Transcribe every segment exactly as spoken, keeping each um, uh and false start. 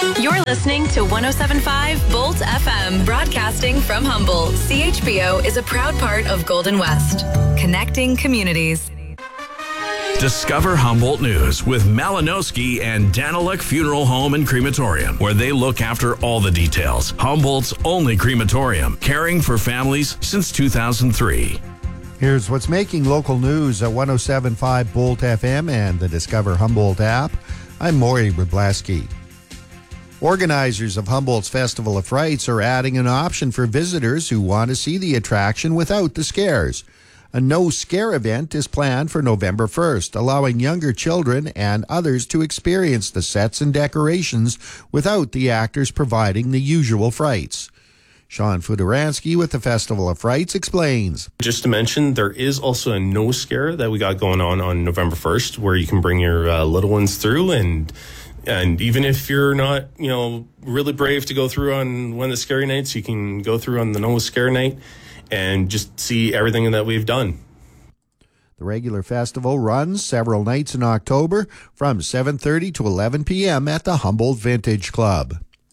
You're listening to one oh seven point five Bolt F M, broadcasting from Humboldt. C H B O is a proud part of Golden West, connecting communities. Discover Humboldt News with Malinowski and Daniluk Funeral Home and Crematorium, where they look after all the details. Humboldt's only crematorium, caring for families since two thousand three. Here's what's making local news at one oh seven point five Bolt F M and the Discover Humboldt app. I'm Maury Wrobleski. Organizers of Humboldt's Festival of Frights are adding an option for visitors who want to see the attraction without the scares. A no-scare event is planned for November first, allowing younger children and others to experience the sets and decorations without the actors providing the usual frights. Sean Fudaransky with the Festival of Frights explains. Just to mention, there is also a no scare that we got going on on November first, where you can bring your uh, little ones through, and and even if you're not, you know, really brave to go through on one of the scary nights, you can go through on the no scare night and just see everything that we've done. The regular festival runs several nights in October from seven thirty to eleven p.m. at the Humboldt Vintage Club.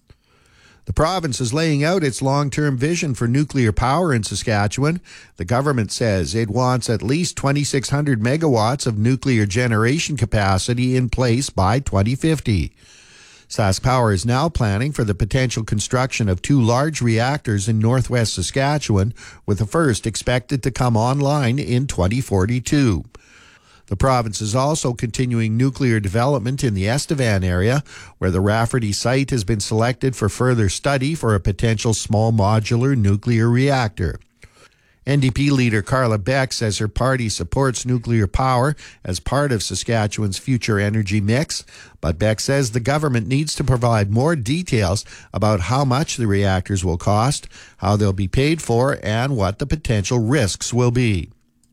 The province is laying out its long-term vision for nuclear power in Saskatchewan. The government says it wants at least twenty-six hundred megawatts of nuclear generation capacity in place by twenty fifty. SaskPower is now planning for the potential construction of two large reactors in northwest Saskatchewan, with the first expected to come online in twenty forty-two. The province is also continuing nuclear development in the Estevan area, where the Rafferty site has been selected for further study for a potential small modular nuclear reactor. N D P leader Carla Beck says her party supports nuclear power as part of Saskatchewan's future energy mix, but Beck says the government needs to provide more details about how much the reactors will cost, how they'll be paid for, and what the potential risks will be.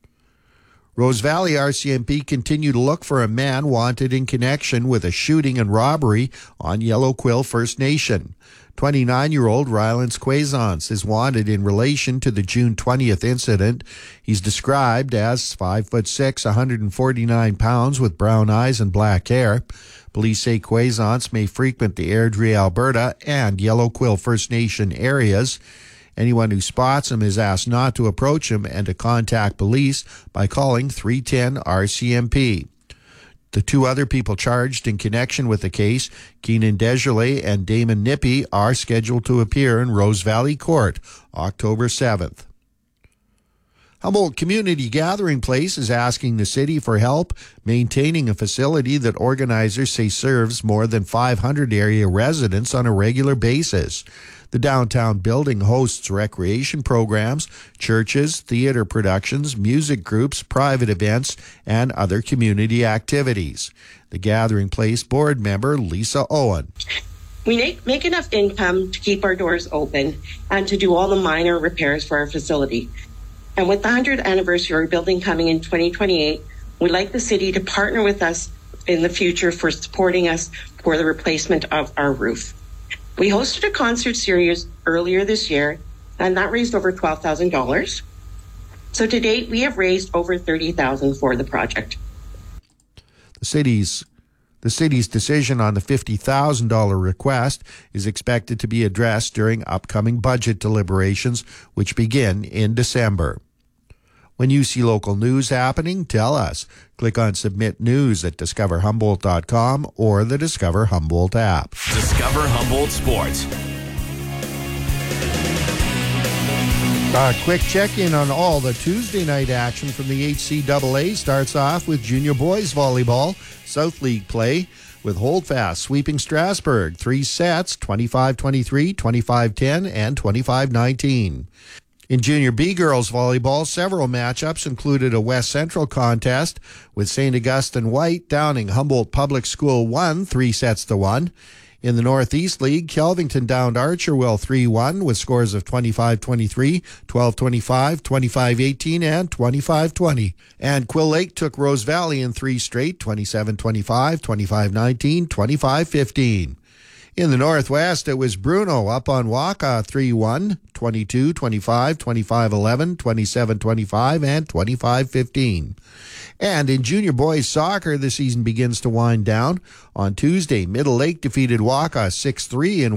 Rose Valley R C M P continue to look for a man wanted in connection with a shooting and robbery on Yellow Quill First Nation. twenty-nine-year-old Rylance Quaisance is wanted in relation to the June twentieth incident. He's described as five foot six, one hundred forty-nine pounds with brown eyes and black hair. Police say Quaisance may frequent the Airdrie, Alberta and Yellow Quill First Nation areas. Anyone who spots him is asked not to approach him and to contact police by calling three ten R C M P. The two other people charged in connection with the case, Keenan Desjardins and Damon Nippy, are scheduled to appear in Rose Valley Court October seventh. Humboldt Community Gathering Place is asking the city for help maintaining a facility that organizers say serves more than five hundred area residents on a regular basis. The downtown building hosts recreation programs, churches, theater productions, music groups, private events, and other community activities. The Gathering Place board member, Lisa Owen. We make, make enough income to keep our doors open and to do all the minor repairs for our facility. And with the one hundredth anniversary building coming in twenty twenty-eight, we'd like the city to partner with us in the future for supporting us for the replacement of our roof. We hosted a concert series earlier this year, and that raised over twelve thousand dollars. So to date, we have raised over thirty thousand dollars for the project. The city's The city's decision on the fifty thousand dollars request is expected to be addressed during upcoming budget deliberations, which begin in December. When you see local news happening, tell us. Click on Submit News at discover humboldt dot com or the Discover Humboldt app. Discover Humboldt Sports. A quick check-in on all the Tuesday night action from the H C A A starts off with junior boys volleyball, South League play, with Holdfast sweeping Strasbourg. Three sets, twenty-five twenty-three, twenty-five ten, and twenty-five nineteen. In junior B girls volleyball, several matchups included a West Central contest, with Saint Augustine White downing Humboldt Public School one, three sets to one. In the Northeast League, Kelvington downed Archerwell three one with scores of twenty-five twenty-three, twelve twenty-five, twenty-five eighteen, and twenty-five twenty. And Quill Lake took Rose Valley in three straight, twenty-seven twenty-five, twenty-five nineteen, twenty-five fifteen. In the Northwest, it was Bruno up on Waka three one, twenty-two twenty-five, twenty-five eleven, twenty-seven twenty-five, and twenty-five fifteen. And in junior boys soccer, the season begins to wind down. On Tuesday, Middle Lake defeated Waka six three in